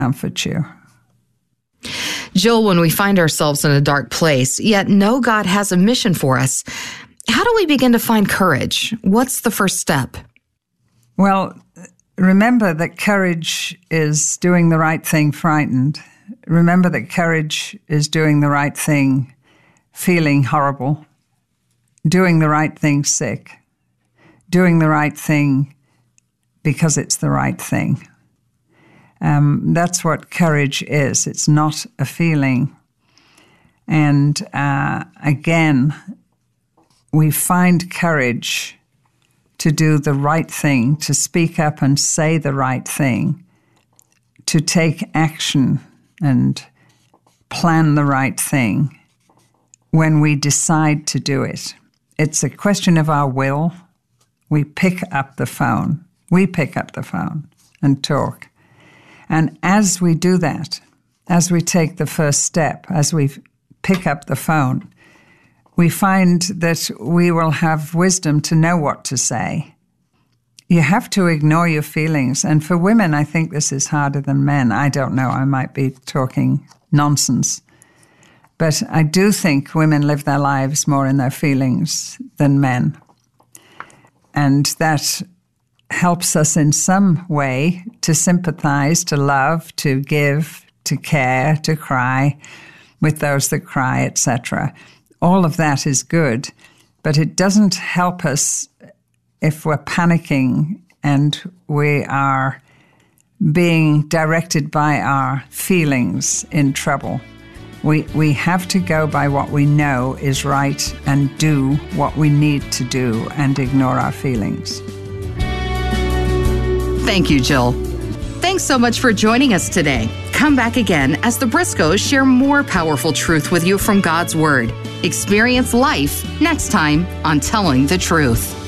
comfort you. Jill, when we find ourselves in a dark place, yet know God has a mission for us, how do we begin to find courage? What's the first step? Well, remember that courage is doing the right thing frightened. Remember that courage is doing the right thing feeling horrible, doing the right thing sick, doing the right thing because it's the right thing. That's what courage is. It's not a feeling. And again, we find courage to do the right thing, to speak up and say the right thing, to take action and plan the right thing when we decide to do it. It's a question of our will. We pick up the phone. We pick up the phone and talk. And as we do that, as we take the first step, as we pick up the phone, we find that we will have wisdom to know what to say. You have to ignore your feelings. And for women, I think this is harder than men. I don't know. I might be talking nonsense. But I do think women live their lives more in their feelings than men. And that helps us in some way to sympathize, to love, to give, to care, to cry with those that cry, etc. All of that is good, but it doesn't help us if we're panicking and we are being directed by our feelings in trouble. We have to go by what we know is right and do what we need to do and ignore our feelings. Thank you, Jill. Thanks so much for joining us today. Come back again as the Briscoes share more powerful truth with you from God's Word. Experience life next time on Telling the Truth.